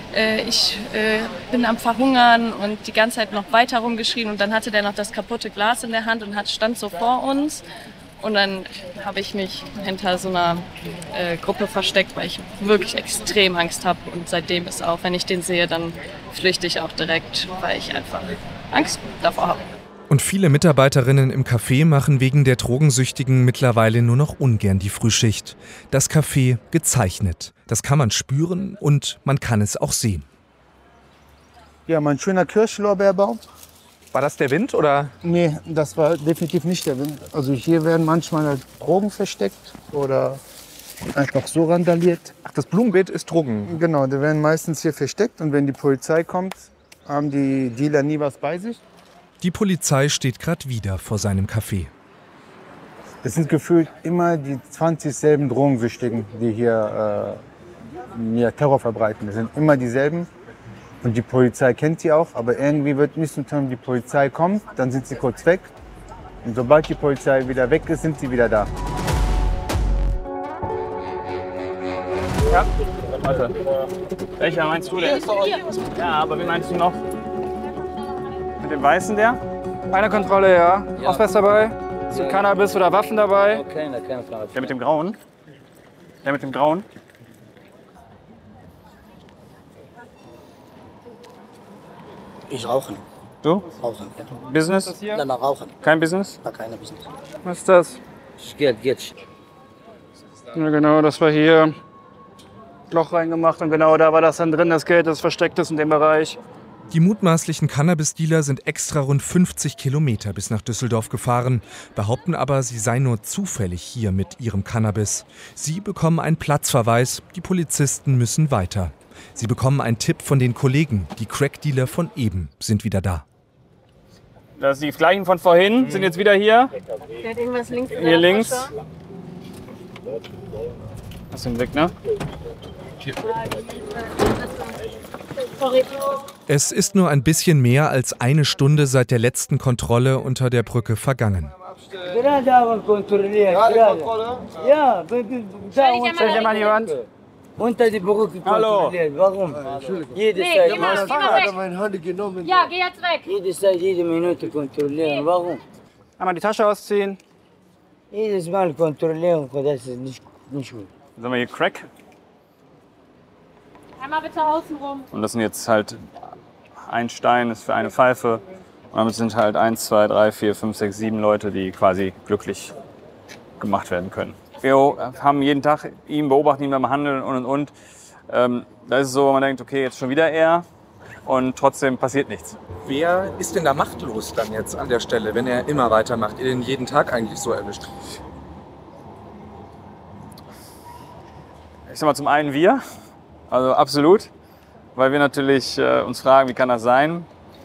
ich bin am Verhungern und die ganze Zeit noch weiter rumgeschrien. Und dann hatte der noch das kaputte Glas in der Hand und stand so vor uns. Und dann habe ich mich hinter so einer Gruppe versteckt, weil ich wirklich extrem Angst habe. Und seitdem ist auch, wenn ich den sehe, dann flüchte ich auch direkt, weil ich einfach Angst davor habe. Und viele Mitarbeiterinnen im Café machen wegen der Drogensüchtigen mittlerweile nur noch ungern die Frühschicht. Das Café gezeichnet. Das kann man spüren und man kann es auch sehen. Ja, mein schöner Kirschlorbeerbaum. War das der Wind oder? Nee, das war definitiv nicht der Wind. Also hier werden manchmal halt Drogen versteckt oder einfach so randaliert. Ach, das Blumenbeet ist Drogen? Genau, die werden meistens hier versteckt und wenn die Polizei kommt, haben die Dealer nie was bei sich. Die Polizei steht gerade wieder vor seinem Café. Es sind gefühlt immer die 20 selben Drogensüchtigen, die hier Terror verbreiten. Es sind immer dieselben. Und die Polizei kennt sie auch, aber irgendwie wird nicht so tun, die Polizei kommt, dann sind sie kurz weg. Und sobald die Polizei wieder weg ist, sind sie wieder da. Ja, warte. Welcher meinst du denn? Ja, aber wie meinst du noch? Mit dem Weißen der? Eine Kontrolle, ja. Ausweis dabei? Sind Cannabis oder Waffen dabei? Keine Frage. Der mit dem Grauen? Der mit dem Grauen? Ich rauche. Du? Rauchen. Business? Nein, rauchen. Kein Business? Ja, keine Business. Was ist das? Geld. Ja, genau, das war hier. Loch reingemacht und genau da war das dann drin, das Geld, das versteckt ist in dem Bereich. Die mutmaßlichen Cannabis-Dealer sind extra rund 50 Kilometer bis nach Düsseldorf gefahren, behaupten aber, sie seien nur zufällig hier mit ihrem Cannabis. Sie bekommen einen Platzverweis, die Polizisten müssen weiter. Sie bekommen einen Tipp von den Kollegen, die Crack-Dealer von eben sind wieder da. Das sind die gleichen von vorhin, sind jetzt wieder hier. Der hat irgendwas links. Hier links. Das sind weg, ne? Es ist nur ein bisschen mehr als eine Stunde seit der letzten Kontrolle unter der Brücke vergangen. Gerade haben kontrolliert. Ja, Stell dir mal jemand. Unter die Brücke kontrolliert. Warum? Jede Zeit. Geh mal weg. Ja, geh jetzt weg. Jede Zeit, jede Minute kontrollieren. Warum? Einmal die Tasche ausziehen. Jedes Mal kontrollieren, das ist nicht gut. Sagen wir hier Crack. Einmal bitte außenrum. Und das sind jetzt halt ein Stein ist für eine Pfeife. Und damit sind halt 1, 2, 3, 4, 5, 6, 7 Leute, die quasi glücklich gemacht werden können. Wir haben jeden Tag ihn, beobachten ihn beim Handeln und. Da ist es so, man denkt, okay, jetzt schon wieder er. Und trotzdem passiert nichts. Wer ist denn da machtlos dann jetzt an der Stelle, wenn er immer weitermacht? Ihr den jeden Tag eigentlich so erwischt? Ich sag mal, zum einen wir. Also absolut, weil wir natürlich uns fragen, wie kann das sein?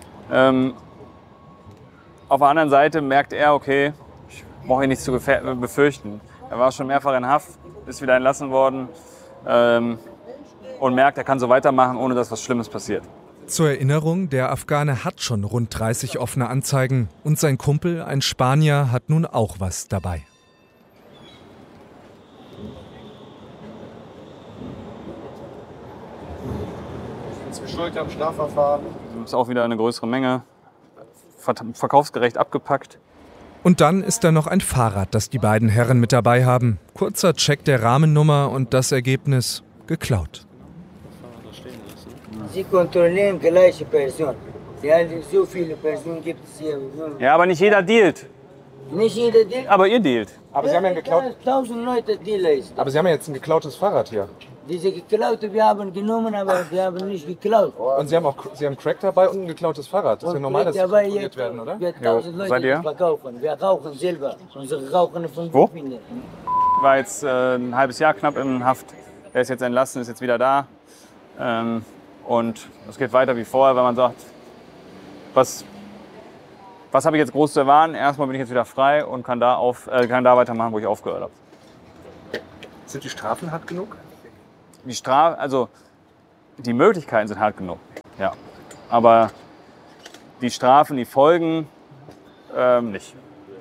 Auf der anderen Seite merkt er, okay, ich brauche ihn nichts zu befürchten. Er war schon mehrfach in Haft, ist wieder entlassen worden und merkt, er kann so weitermachen, ohne dass was Schlimmes passiert. Zur Erinnerung, der Afghane hat schon rund 30 offene Anzeigen und sein Kumpel, ein Spanier, hat nun auch was dabei. Schuld am Strafverfahren. Das ist auch wieder eine größere Menge, verkaufsgerecht abgepackt. Und dann ist da noch ein Fahrrad, das die beiden Herren mit dabei haben. Kurzer Check der Rahmennummer und das Ergebnis geklaut. Sie kontrollieren gleiche Person. Ja, so viele Personen gibt es hier. Ja, aber nicht jeder dealt. Nicht jeder dealt? Aber ihr dealt. Aber Sie haben ja ein geklaut. 1000 Leute Dealer ist. Aber Sie haben ja jetzt ein geklautes Fahrrad hier. Diese geklaute, wir haben genommen, aber wir haben nicht geklaut. Und Sie haben Crack dabei und ein geklautes Fahrrad. Das ist ja normal, dass Sie kontrolliert werden, oder? Wir 1000 Leute verkaufen. Wir rauchen selber. Unsere rauchen von Wo? War jetzt ein halbes Jahr knapp in Haft. Er ist jetzt entlassen, ist jetzt wieder da. Und es geht weiter wie vorher, wenn man sagt, was habe ich jetzt groß zu erwarten? Erstmal bin ich jetzt wieder frei und kann da weitermachen, wo ich aufgehört habe. Sind die Strafen hart genug? Die Möglichkeiten sind hart genug, ja. Aber die Strafen, die Folgen, nicht.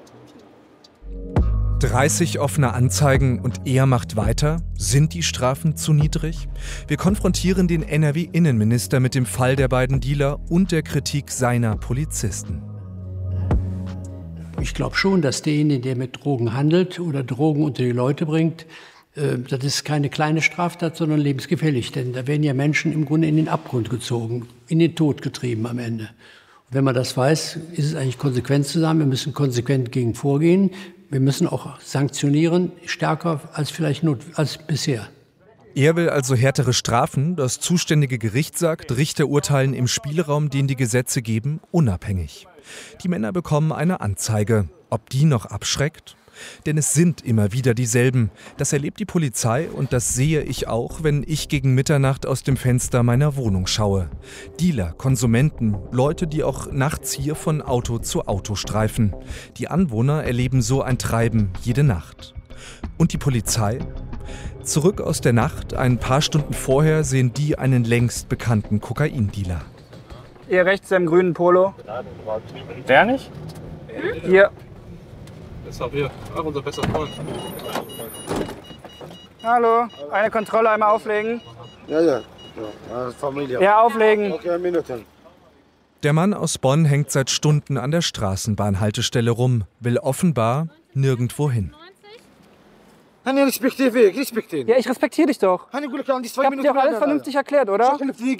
30 offene Anzeigen und er macht weiter? Sind die Strafen zu niedrig? Wir konfrontieren den NRW-Innenminister mit dem Fall der beiden Dealer und der Kritik seiner Polizisten. Ich glaube schon, dass derjenige, der mit Drogen handelt oder Drogen unter die Leute bringt, das ist keine kleine Straftat, sondern lebensgefährlich. Denn da werden ja Menschen im Grunde in den Abgrund gezogen, in den Tod getrieben am Ende. Und wenn man das weiß, ist es eigentlich konsequent zu sagen. Wir müssen konsequent gegen vorgehen. Wir müssen auch sanktionieren, stärker als vielleicht als bisher. Er will also härtere Strafen. Das zuständige Gericht sagt, Richter urteilen im Spielraum, den die Gesetze geben, unabhängig. Die Männer bekommen eine Anzeige. Ob die noch abschreckt? Denn es sind immer wieder dieselben. Das erlebt die Polizei und das sehe ich auch, wenn ich gegen Mitternacht aus dem Fenster meiner Wohnung schaue. Dealer, Konsumenten, Leute, die auch nachts hier von Auto zu Auto streifen. Die Anwohner erleben so ein Treiben jede Nacht. Und die Polizei? Zurück aus der Nacht, ein paar Stunden vorher, sehen die einen längst bekannten Kokaindealer. Hier rechts im grünen Polo. Der nicht? Hier. Das ist auch hier, auch unser bester Freund. Hallo, eine Kontrolle, einmal auflegen. Ja. Familie. Ja, auflegen. Okay, Minuten. Der Mann aus Bonn hängt seit Stunden an der Straßenbahnhaltestelle rum, will offenbar nirgendwo hin. Ja, ich respektiere dich doch. Ich hab dir auch alles vernünftig erklärt, oder?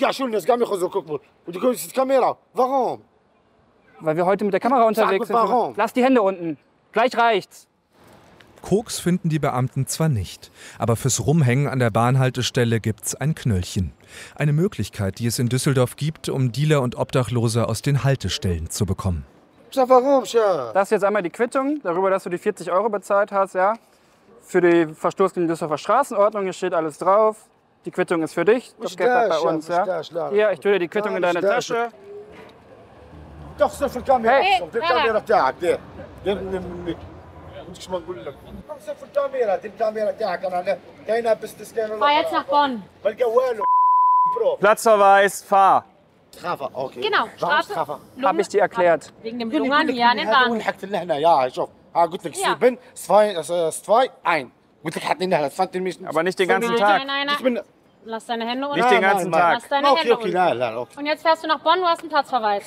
Warum? Weil wir heute mit der Kamera unterwegs sind. Warum? Lass die Hände unten. Gleich reicht's. Koks finden die Beamten zwar nicht, aber fürs Rumhängen an der Bahnhaltestelle gibt's ein Knöllchen. Eine Möglichkeit, die es in Düsseldorf gibt, um Dealer und Obdachlose aus den Haltestellen zu bekommen. Warum, Schatz? Das ist jetzt einmal die Quittung, darüber, dass du die 40 € bezahlt hast, ja? Für die Verstoß gegen die Düsseldorfer Straßenordnung, hier steht alles drauf. Die Quittung ist für dich, das Geld bleibt bei uns, ja? Hier, ich tue dir die Quittung in deine Tasche. Doch, so viel Kamera. Hey, Die Kamera بتاعك دي. مش ما نقول لك. so viel Kamera, die Kamera بتاعك انا كاينه بس تسكن. Fahr jetzt nach Bonn. بالجوال. Platzverweis, fahr. Strafe, okay. Genau, Strafe. Hab ich dir erklärt. Wegen dem Lungern hier an den Bahn. الحاجات اللي هنا يا شوف. قلت لك 7 2 1. قلت لك حاطين هنا فانت Aber nicht den ganzen Tag. Nein. Lass deine Hände unten. Nicht den ganzen Tag. Lass deine Hände unten. Okay. Und jetzt fährst du nach Bonn, du hast einen Platzverweis.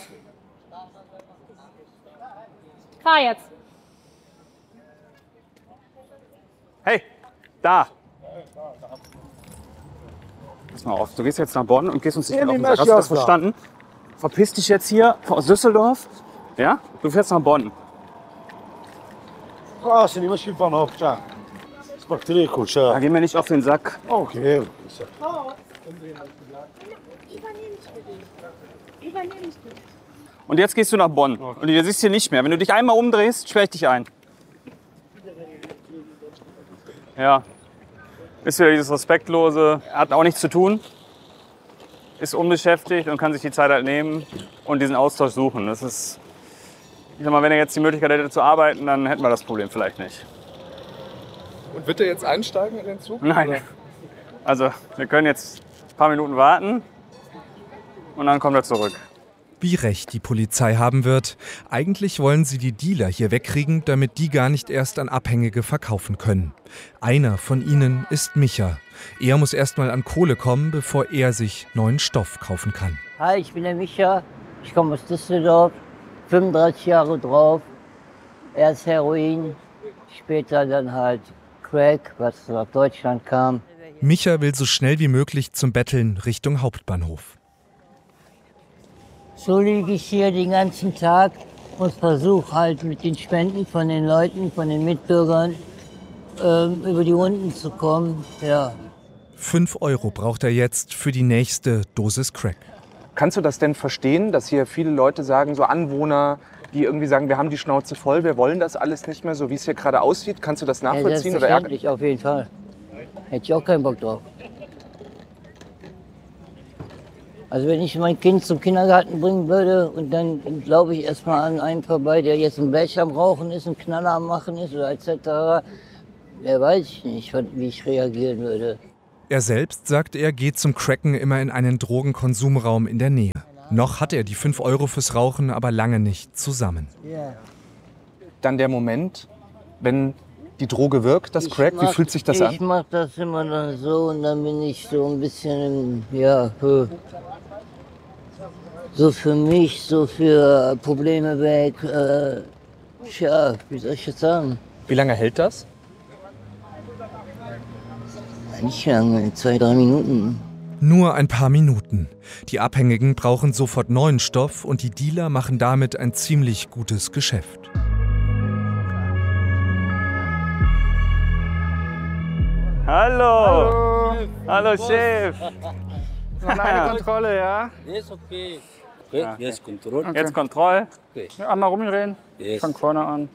Fahr jetzt. Hey, da. Pass mal auf, du gehst jetzt nach Bonn und gehst uns nicht auf den Sack. Hast du das verstanden? Verpiss dich jetzt hier aus Düsseldorf. Ja? Du fährst nach Bonn. خلاص اللي ماشي البنوك تاع سبقت ليك وشا. Da gehen wir nicht auf den Sack. Okay. Und jetzt gehst du nach Bonn. Und du siehst hier nicht mehr. Wenn du dich einmal umdrehst, sperre ich dich ein. Ja. Ist wieder dieses Respektlose. Hat auch nichts zu tun. Ist unbeschäftigt und kann sich die Zeit halt nehmen und diesen Austausch suchen. Das ist, ich sag mal, wenn er jetzt die Möglichkeit hätte zu arbeiten, dann hätten wir das Problem vielleicht nicht. Und wird er jetzt einsteigen in den Zug? Nein. Oder? Also, wir können jetzt ein paar Minuten warten und dann kommt er zurück. Wie recht die Polizei haben wird. Eigentlich wollen sie die Dealer hier wegkriegen, damit die gar nicht erst an Abhängige verkaufen können. Einer von ihnen ist Micha. Er muss erst mal an Kohle kommen, bevor er sich neuen Stoff kaufen kann. Hi, ich bin der Micha. Ich komme aus Düsseldorf. 35 Jahre drauf. Erst Heroin, später dann halt Crack, was nach Deutschland kam. Micha will so schnell wie möglich zum Betteln Richtung Hauptbahnhof. So liege ich hier den ganzen Tag und versuche halt mit den Spenden von den Leuten, von den Mitbürgern über die Runden zu kommen. Ja. 5 € braucht er jetzt für die nächste Dosis Crack. Kannst du das denn verstehen, dass hier viele Leute sagen, so Anwohner, die irgendwie sagen, wir haben die Schnauze voll, wir wollen das alles nicht mehr, so wie es hier gerade aussieht? Kannst du das nachvollziehen? Ja, selbstverständlich, auf jeden Fall. Hätte ich auch keinen Bock drauf. Also wenn ich mein Kind zum Kindergarten bringen würde und dann glaube ich erstmal an einen vorbei, der jetzt ein Blech am Rauchen ist, einen Knaller am Machen ist oder etc., wer weiß ich nicht, wie ich reagieren würde. Er selbst, sagt er, geht zum Cracken immer in einen Drogenkonsumraum in der Nähe. Noch hat er die 5 € fürs Rauchen aber lange nicht zusammen. Ja. Dann der Moment, wenn die Droge wirkt, das Crack, wie fühlt sich das an? Ich mache das immer dann so und dann bin ich so ein bisschen, ja, so für mich, so für Probleme weg. Ja, wie soll ich das sagen? Wie lange hält das? Nicht lange, 2-3 Minuten. Nur ein paar Minuten. Die Abhängigen brauchen sofort neuen Stoff und die Dealer machen damit ein ziemlich gutes Geschäft. Hallo. Hallo, Chef. Noch eine Kontrolle, ja? Yes, okay. Ja. Yes, Kontrolle. Jetzt Kontrolle. Okay. Ja, einmal rumdrehen. Yes. Fang vorne an.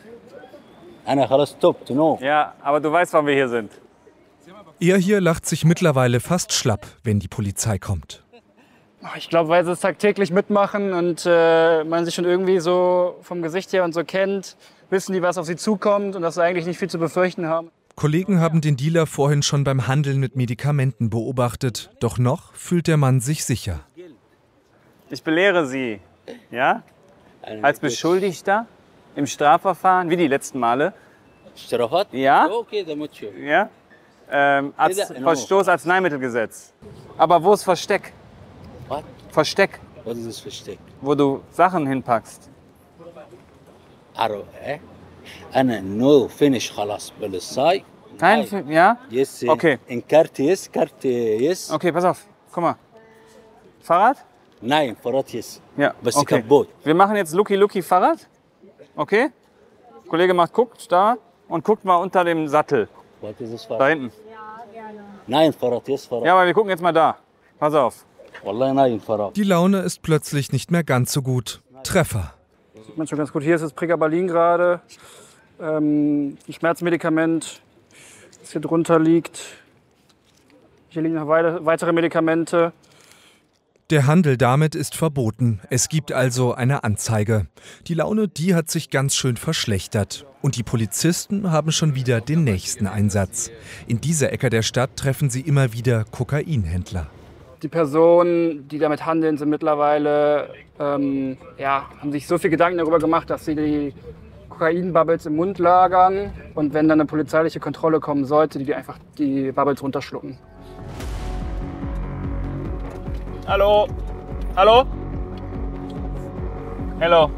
Ja, aber du weißt, warum wir hier sind. Er hier lacht sich mittlerweile fast schlapp, wenn die Polizei kommt. Ich glaube, weil sie es tagtäglich mitmachen und man sich schon irgendwie so vom Gesicht her und so kennt, wissen die, was auf sie zukommt und dass sie eigentlich nicht viel zu befürchten haben. Kollegen haben den Dealer vorhin schon beim Handeln mit Medikamenten beobachtet. Doch noch fühlt der Mann sich sicher. Ich belehre Sie, ja? Als Beschuldigter im Strafverfahren, wie die letzten Male. Strafat? Ja? Okay, damit schon. Ja? Verstoß Arzneimittelgesetz. Aber wo ist Versteck? Was? Versteck. Was ist das Versteck? Wo du Sachen hinpackst. Aro, أنا no finish خلاص بالصاي. Kein, ja? Yes. Okay. In Karte yes, Karte yes. Okay, pass auf. Guck mal. Fahrrad? Nein, Fahrrad yes. Ja, Bist okay. kaputt. Wir machen jetzt Lucky Fahrrad. Okay? Kollege guckt da und guckt mal unter dem Sattel. Was ist das Fahrrad? Da hinten. Nein, Fahrrad yes, Fahrrad. Ja, aber wir gucken jetzt mal da. Pass auf. Wallahi nein, Fahrrad. Die Laune ist plötzlich nicht mehr ganz so gut. Treffer. Sieht man schon ganz gut. Hier ist das Pregabalin gerade. Ein Schmerzmedikament, das hier drunter liegt. Hier liegen noch weitere Medikamente. Der Handel damit ist verboten. Es gibt also eine Anzeige. Die Laune, die hat sich ganz schön verschlechtert. Und die Polizisten haben schon wieder den nächsten Einsatz. In dieser Ecke der Stadt treffen sie immer wieder Kokainhändler. Die Personen, die damit handeln, sind mittlerweile, haben sich so viel Gedanken darüber gemacht, dass sie die Kokain-Bubbles im Mund lagern. Und wenn dann eine polizeiliche Kontrolle kommen sollte, die einfach die Bubbles runterschlucken. Hallo? Hallo? Hello?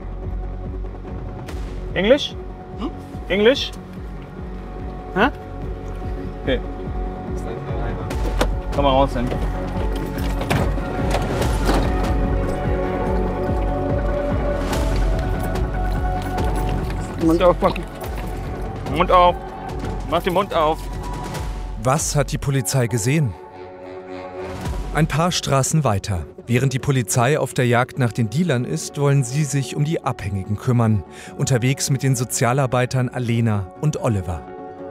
English? English? Hä? Okay. Komm mal raus hin. Mund aufmachen. Mund auf. Mach den Mund auf. Was hat die Polizei gesehen? Ein paar Straßen weiter. Während die Polizei auf der Jagd nach den Dealern ist, wollen sie sich um die Abhängigen kümmern. Unterwegs mit den Sozialarbeitern Alena und Oliver.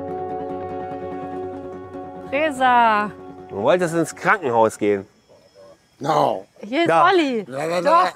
Reza, Du wolltest ins Krankenhaus gehen. No. hier ist Da. Olli. Doch.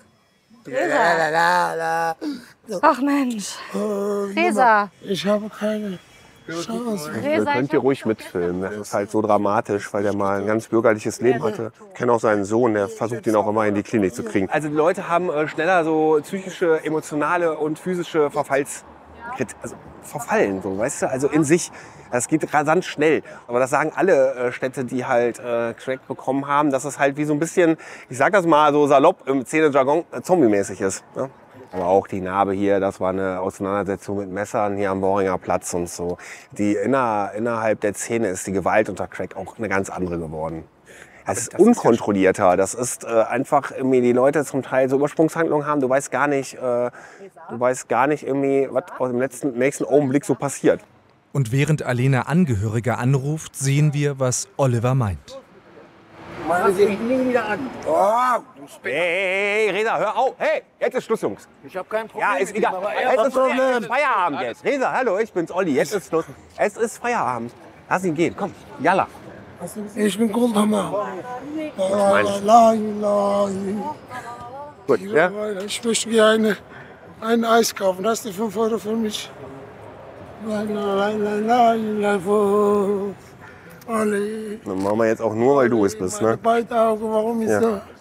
Reza. Ach Mensch. Reza. Ich habe keine Chance. Ihr könnt ihr ruhig mitfilmen. Das ist halt so dramatisch, weil der mal ein ganz bürgerliches Leben hatte. Ich kenne auch seinen Sohn, der versucht ihn auch immer in die Klinik zu kriegen. Also die Leute haben schneller so psychische, emotionale und physische Verfallen, so, weißt du, also in sich. Das geht rasant schnell. Aber das sagen alle Städte, die halt Crack bekommen haben, dass es halt wie so ein bisschen, ich sag das mal so salopp im Szene-Jargon, zombie-mäßig ist. Ne? Aber auch die Narbe hier, das war eine Auseinandersetzung mit Messern hier am Bohringer Platz und so. Innerhalb der Szene ist die Gewalt unter Crack auch eine ganz andere geworden. Das ist unkontrollierter. Das ist einfach irgendwie, die Leute zum Teil so Übersprungshandlungen haben. Du weißt gar nicht irgendwie, was aus dem nächsten Augenblick so passiert. Und während Alena Angehörige anruft, sehen wir, was Oliver meint. Sie fliegen wieder an. Hey, Reza, hör auf. Hey, jetzt ist Schluss, Jungs. Ich habe kein Problem. Ja, ist egal. Es ist Feierabend jetzt. Reza, hallo, ich bin's, Olli. Jetzt ist Schluss. Es ist Feierabend. Lass ihn gehen. Komm, yalla. Ich bin Goldhammer. Gut, ja? Ich möchte gerne ein Eis kaufen. Hast du 5 Euro für mich? Dann machen wir jetzt auch nur, weil du es bist, ne? Beide Augen, warum ist Ja. das?